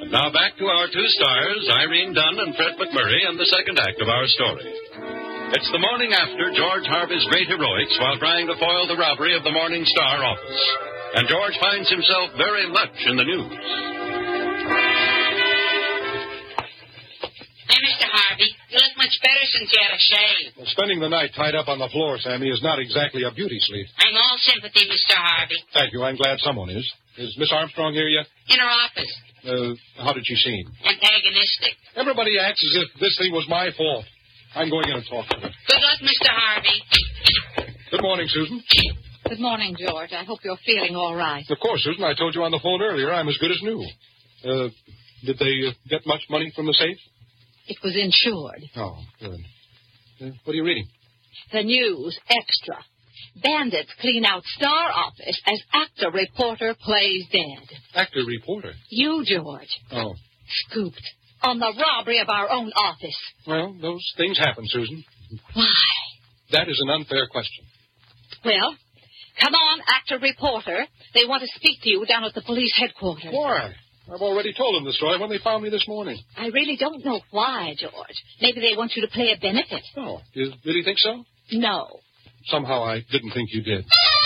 And now back to our two stars, Irene Dunn and Fred McMurray, and the second act of our story. It's the morning after George Harvey's great heroics while trying to foil the robbery of the Morning Star office. And George finds himself very much in the news. Hey, Mr. Harvey, you look much better since you had a shave. Well, spending the night tied up on the floor, Sammy, is not exactly a beauty sleep. I'm all sympathy, Mr. Harvey. Thank you. I'm glad someone is. Is Miss Armstrong here yet? In her office. How did she seem? Antagonistic. Everybody acts as if this thing was my fault. I'm going in and talk to her. Good luck, Mr. Harvey. Good morning, Susan. Good morning, George. I hope you're feeling all right. Of course, Susan. I told you on the phone earlier I'm as good as new. Did they get much money from the safe? It was insured. Oh, good. What are you reading? The news extra. Bandits clean out Star office as actor reporter plays dead. Actor reporter? You, George. Oh. Scooped on the robbery of our own office. Well, those things happen, Susan. Why? That is an unfair question. Well, come on, actor reporter. They want to speak to you down at the police headquarters. Why? I've already told them the story when they found me this morning. I really don't know why, George. Maybe they want you to play a benefit. Oh, you really think so? No. Somehow I didn't think you did.